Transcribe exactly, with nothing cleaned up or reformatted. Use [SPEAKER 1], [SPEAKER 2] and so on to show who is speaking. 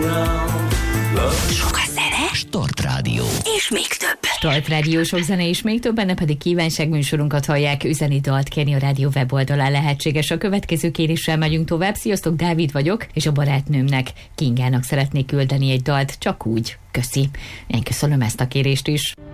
[SPEAKER 1] Sok a zene,
[SPEAKER 2] Start Rádió.
[SPEAKER 1] és még több.
[SPEAKER 3] Start Rádió, sok zene és még több, benne pedig kívánságműsorunkat hallják. Üzeni dalt kérni a rádió weboldalán lehetséges. A következő kéréssel megyünk tovább. Sziasztok, Dávid vagyok, és a barátnőmnek, Kingának szeretnék küldeni egy dalt, csak úgy. Köszi. Én köszönöm ezt a kérést is.